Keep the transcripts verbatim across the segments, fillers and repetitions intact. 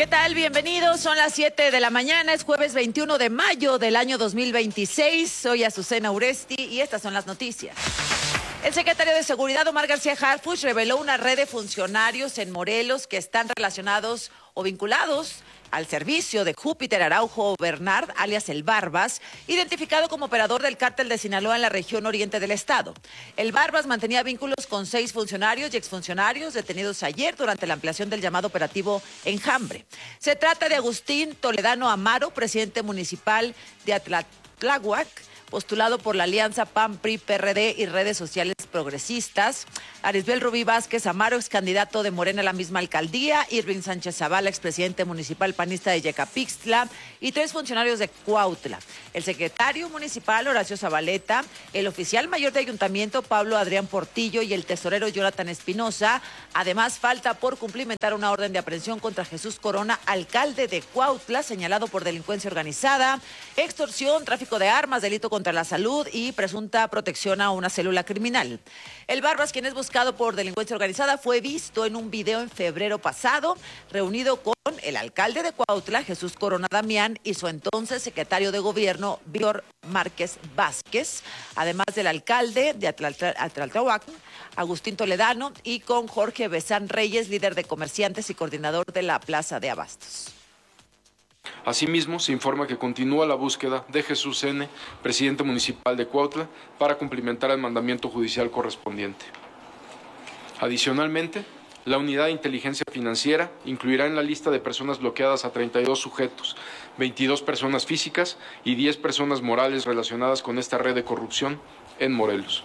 ¿Qué tal? Bienvenidos. Son las siete de la mañana. Es jueves veintiuno de mayo del año dos mil veintiséis. Soy Azucena Uresti y estas son las noticias. El secretario de Seguridad, Omar García Harfuch, reveló una red de funcionarios en Morelos que están relacionados o vinculados al servicio de Júpiter Araujo Bernard, alias El Barbas, identificado como operador del cártel de Sinaloa en la región oriente del estado. El Barbas mantenía vínculos con seis funcionarios y exfuncionarios detenidos ayer durante la ampliación del llamado operativo Enjambre. Se trata de Agustín Toledano Amaro, presidente municipal de Atlatláhuac, postulado por la alianza P A N, P R I, P R D y redes sociales progresistas. Arisbel Rubí Vázquez Amaro, ex candidato de Morena a la misma alcaldía. Irving Sánchez Zavala, expresidente municipal panista de Yecapixtla. Y tres funcionarios de Cuautla. El secretario municipal, Horacio Zabaleta. El oficial mayor de ayuntamiento, Pablo Adrián Portillo. Y el tesorero, Jonathan Espinosa. Además, falta por cumplimentar una orden de aprehensión contra Jesús Corona, alcalde de Cuautla, señalado por delincuencia organizada, extorsión, tráfico de armas, delito contra contra la salud y presunta protección a una célula criminal. El Barbas, quien es buscado por delincuencia organizada, fue visto en un video en febrero pasado, reunido con el alcalde de Cuautla, Jesús Corona Damián, y su entonces secretario de gobierno, Víctor Márquez Vázquez, además del alcalde de Atlaltlahuac, Agustín Toledano, y con Jorge Besán Reyes, líder de comerciantes y coordinador de la Plaza de Abastos. Asimismo, se informa que continúa la búsqueda de Jesús N., presidente municipal de Cuautla, para cumplimentar el mandamiento judicial correspondiente. Adicionalmente, la Unidad de Inteligencia Financiera incluirá en la lista de personas bloqueadas a treinta y dos sujetos, veintidós personas físicas y diez personas morales relacionadas con esta red de corrupción en Morelos.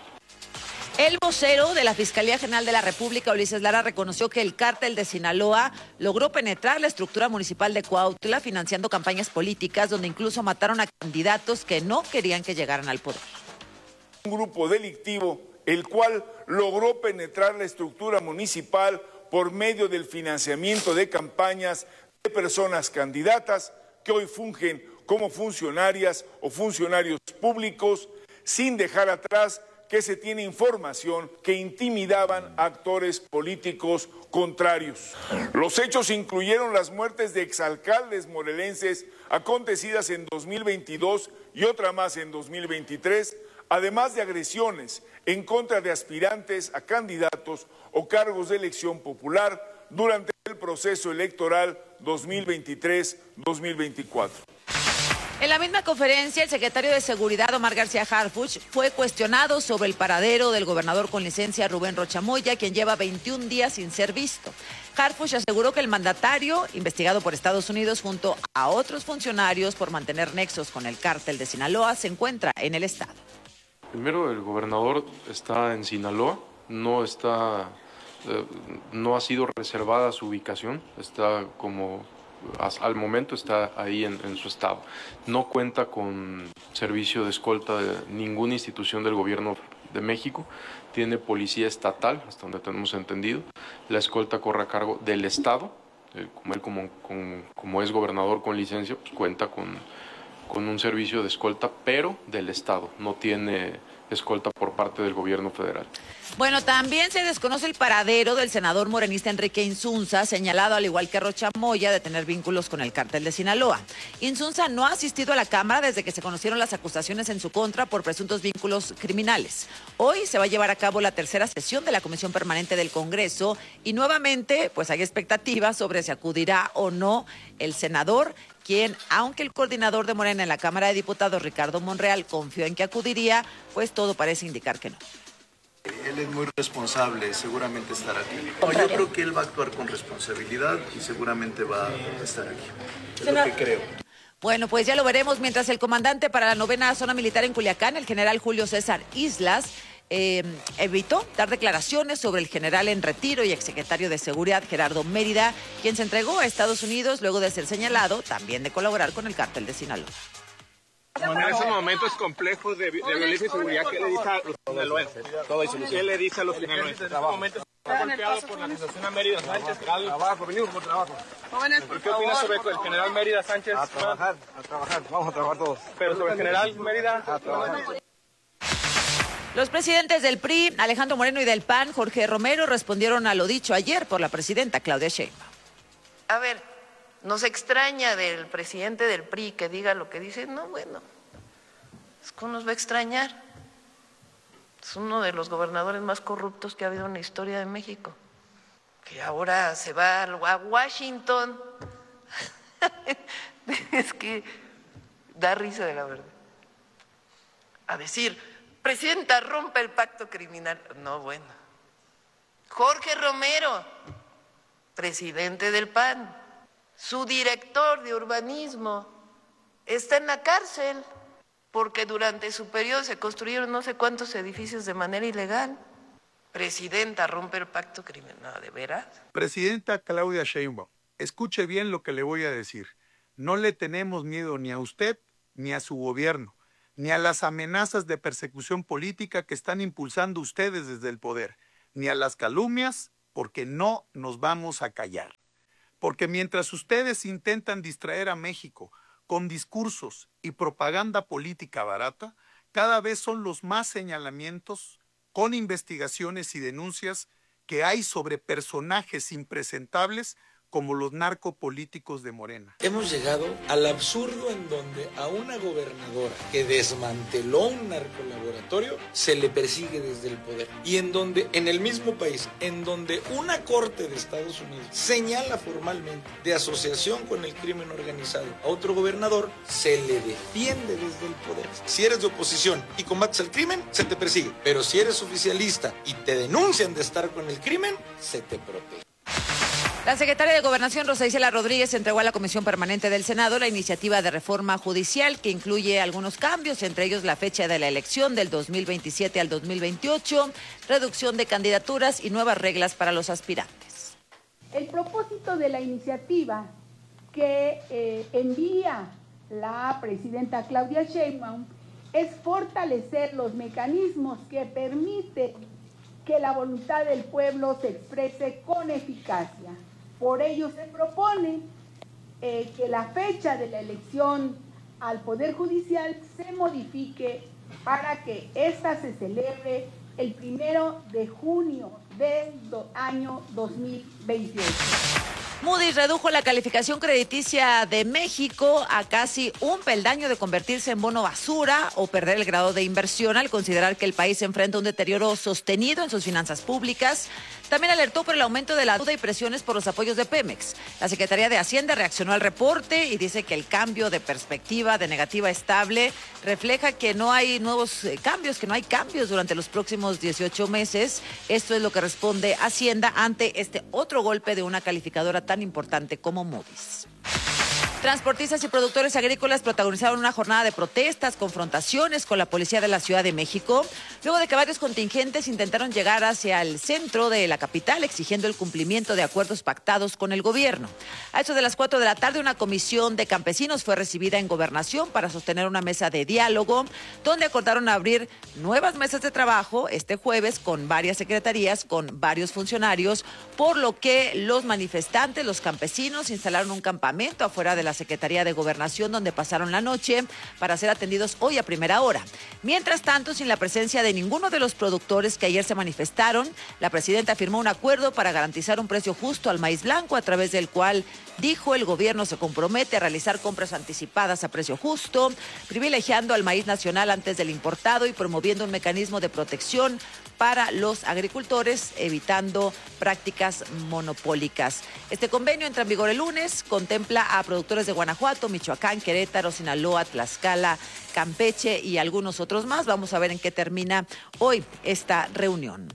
El vocero de la Fiscalía General de la República, Ulises Lara, reconoció que el cártel de Sinaloa logró penetrar la estructura municipal de Cuautla, financiando campañas políticas donde incluso mataron a candidatos que no querían que llegaran al poder. Un grupo delictivo, el cual logró penetrar la estructura municipal por medio del financiamiento de campañas de personas candidatas que hoy fungen como funcionarias o funcionarios públicos, sin dejar atrás que se tiene información que intimidaban a actores políticos contrarios. Los hechos incluyeron las muertes de exalcaldes morelenses acontecidas en dos mil veintidós y otra más en dos mil veintitrés, además de agresiones en contra de aspirantes a candidatos o cargos de elección popular durante el proceso electoral dos mil veintitrés dos mil veinticuatro. En la misma conferencia, el secretario de Seguridad, Omar García Harfuch, fue cuestionado sobre el paradero del gobernador con licencia Rubén Rocha Moya, quien lleva veintiún días sin ser visto. Harfuch aseguró que el mandatario, investigado por Estados Unidos junto a otros funcionarios por mantener nexos con el cártel de Sinaloa, se encuentra en el estado. Primero, el gobernador está en Sinaloa, no está, eh, no ha sido reservada su ubicación, está como... al momento está ahí en, en su estado. No cuenta con servicio de escolta de ninguna institución del gobierno de México. Tiene policía estatal, hasta donde tenemos entendido. La escolta corre a cargo del estado. Eh, como él como, como, como es gobernador con licencia, pues cuenta con, con un servicio de escolta, pero del estado. No tiene escolta por parte del gobierno federal. Bueno, también se desconoce el paradero del senador morenista Enrique Insunza, señalado al igual que Rocha Moya de tener vínculos con el cártel de Sinaloa. Insunza no ha asistido a la Cámara desde que se conocieron las acusaciones en su contra por presuntos vínculos criminales. Hoy se va a llevar a cabo la tercera sesión de la Comisión Permanente del Congreso y nuevamente pues hay expectativas sobre si acudirá o no el senador, quien, aunque el coordinador de Morena en la Cámara de Diputados, Ricardo Monreal, confió en que acudiría, pues todo parece indicar que no. Él es muy responsable, seguramente estará aquí. No, yo creo que él va a actuar con responsabilidad y seguramente va a estar aquí. Es lo que creo. Bueno, pues ya lo veremos. Mientras el comandante para la novena zona militar en Culiacán, el general Julio César Islas, eh, evitó dar declaraciones sobre el general en retiro y exsecretario de Seguridad, Gerardo Mérida, quien se entregó a Estados Unidos luego de ser señalado también de colaborar con el cártel de Sinaloa. En esos momentos complejos de, de violencia y seguridad, ¿qué le dice a los sinaloenses? ¿Qué le dice a los sinaloenses? En estos momentos está golpeado por la acusación a Mérida Sánchez. Trabajo, venimos por trabajo. ¿Qué opinas sobre el general Mérida Sánchez? A trabajar, a trabajar, vamos a trabajar todos. Pero sobre el general Mérida... A trabajar. Los presidentes del P R I, Alejandro Moreno, y del P A N, Jorge Romero, respondieron a lo dicho ayer por la presidenta Claudia Sheinbaum. A ver, Nos extraña del presidente del P R I que diga lo que dice. No, bueno, ¿cómo nos va a extrañar? Es uno de los gobernadores más corruptos que ha habido en la historia de México, que ahora se va a Washington. Es que da risa, de la verdad. A decir, presidenta, rompe el pacto criminal. No, bueno. Jorge Romero, presidente del P A N, su director de urbanismo, está en la cárcel porque durante su periodo se construyeron no sé cuántos edificios de manera ilegal. Presidenta, rompe el pacto criminal. No, ¿de veras? Presidenta Claudia Sheinbaum, escuche bien lo que le voy a decir. No le tenemos miedo ni a usted ni a su gobierno, ni a las amenazas de persecución política que están impulsando ustedes desde el poder, ni a las calumnias, porque no nos vamos a callar. Porque mientras ustedes intentan distraer a México con discursos y propaganda política barata, cada vez son los más señalamientos con investigaciones y denuncias que hay sobre personajes impresentables como los narcopolíticos de Morena. Hemos llegado al absurdo en donde a una gobernadora que desmanteló un narcolaboratorio se le persigue desde el poder. Y en donde, en el mismo país, en donde una corte de Estados Unidos señala formalmente de asociación con el crimen organizado a otro gobernador, se le defiende desde el poder. Si eres de oposición y combates el crimen, se te persigue. Pero si eres oficialista y te denuncian de estar con el crimen, se te protege. La secretaria de Gobernación, Rosa Isela Rodríguez, entregó a la Comisión Permanente del Senado la iniciativa de reforma judicial que incluye algunos cambios, entre ellos la fecha de la elección del dos mil veintisiete al dos mil veintiocho, reducción de candidaturas y nuevas reglas para los aspirantes. El propósito de la iniciativa que eh, envía la presidenta Claudia Sheinbaum es fortalecer los mecanismos que permiten que la voluntad del pueblo se exprese con eficacia. Por ello se propone eh, que la fecha de la elección al Poder Judicial se modifique para que ésta se celebre el primero de junio del do, año dos mil veintiocho. Moody's redujo la calificación crediticia de México a casi un peldaño de convertirse en bono basura o perder el grado de inversión al considerar que el país enfrenta un deterioro sostenido en sus finanzas públicas. También alertó por el aumento de la deuda y presiones por los apoyos de Pemex. La Secretaría de Hacienda reaccionó al reporte y dice que el cambio de perspectiva de negativa a estable refleja que no hay nuevos cambios, que no hay cambios durante los próximos dieciocho meses. Esto es lo que responde Hacienda ante este otro golpe de una calificadora tan importante como Moody's. Transportistas y productores agrícolas protagonizaron una jornada de protestas, confrontaciones con la policía de la Ciudad de México, luego de que varios contingentes intentaron llegar hacia el centro de la capital exigiendo el cumplimiento de acuerdos pactados con el gobierno. A eso de las cuatro de la tarde, una comisión de campesinos fue recibida en Gobernación para sostener una mesa de diálogo, donde acordaron abrir nuevas mesas de trabajo este jueves con varias secretarías, con varios funcionarios, por lo que los manifestantes, los campesinos, instalaron un campamento afuera de la Secretaría de Gobernación, donde pasaron la noche para ser atendidos hoy a primera hora. Mientras tanto, sin la presencia de ninguno de los productores que ayer se manifestaron, la presidenta firmó un acuerdo para garantizar un precio justo al maíz blanco, a través del cual, dijo, el gobierno se compromete a realizar compras anticipadas a precio justo, privilegiando al maíz nacional antes del importado y promoviendo un mecanismo de protección para los agricultores, evitando prácticas monopólicas. Este convenio entra en vigor el lunes, contempla a productores de Guanajuato, Michoacán, Querétaro, Sinaloa, Tlaxcala, Campeche y algunos otros más. Vamos a ver en qué termina hoy esta reunión.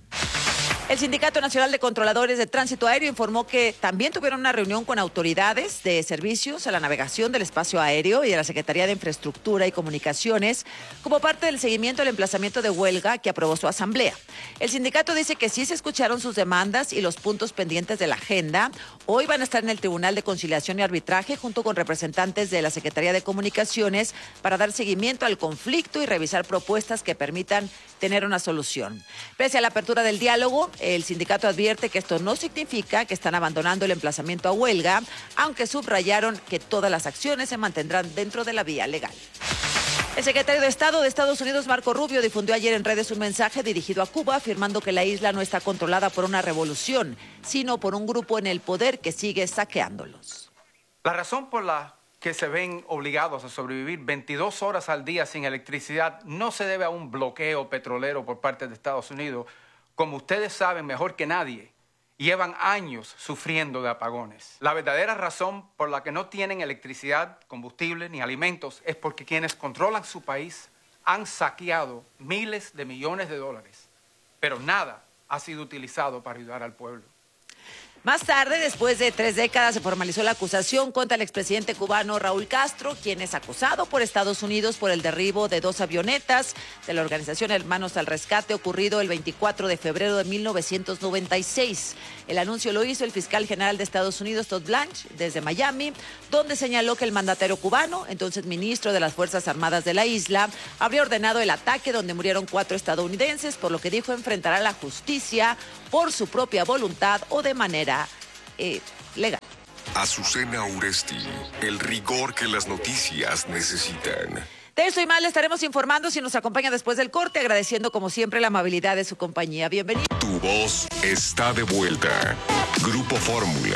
El Sindicato Nacional de Controladores de Tránsito Aéreo informó que también tuvieron una reunión con autoridades de servicios a la navegación del espacio aéreo y de la Secretaría de Infraestructura y Comunicaciones como parte del seguimiento del emplazamiento de huelga que aprobó su asamblea. El sindicato dice que sí se escucharon sus demandas y los puntos pendientes de la agenda. Hoy van a estar en el Tribunal de Conciliación y Arbitraje junto con representantes de la Secretaría de Comunicaciones para dar seguimiento al conflicto y revisar propuestas que permitan tener una solución. Pese a la apertura del diálogo, el sindicato advierte que esto no significa que están abandonando el emplazamiento a huelga, aunque subrayaron que todas las acciones se mantendrán dentro de la vía legal. El secretario de Estado de Estados Unidos, Marco Rubio, difundió ayer en redes un mensaje dirigido a Cuba, afirmando que la isla no está controlada por una revolución, sino por un grupo en el poder que sigue saqueándolos. La razón por la que se ven obligados a sobrevivir veintidós horas al día sin electricidad no se debe a un bloqueo petrolero por parte de Estados Unidos. Como ustedes saben mejor que nadie, llevan años sufriendo de apagones. La verdadera razón por la que no tienen electricidad, combustible ni alimentos es porque quienes controlan su país han saqueado miles de millones de dólares, pero nada ha sido utilizado para ayudar al pueblo. Más tarde, después de tres décadas, se formalizó la acusación contra el expresidente cubano Raúl Castro, quien es acusado por Estados Unidos por el derribo de dos avionetas de la organización Hermanos al Rescate ocurrido el veinticuatro de febrero de mil novecientos noventa y seis. El anuncio lo hizo el fiscal general de Estados Unidos, Todd Blanche, desde Miami, donde señaló que el mandatario cubano, entonces ministro de las Fuerzas Armadas de la isla, habría ordenado el ataque donde murieron cuatro estadounidenses, por lo que dijo enfrentará la justicia por su propia voluntad o de manera Eh, legal. Azucena Uresti, el rigor que las noticias necesitan. De esto y más le estaremos informando si nos acompaña después del corte, agradeciendo como siempre la amabilidad de su compañía. Bienvenido. Tu voz está de vuelta. Grupo Fórmula.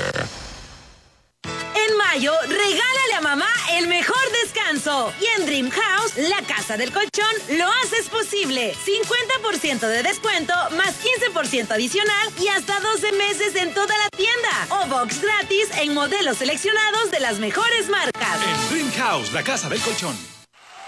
En mayo, regálale a mamá el mejor descanso. Y en Dream House, la casa del colchón, lo haces posible. cincuenta por ciento de descuento, más quince por ciento adicional y hasta doce meses en toda la tienda. O box gratis en modelos seleccionados de las mejores marcas. En Dream House, la casa del colchón.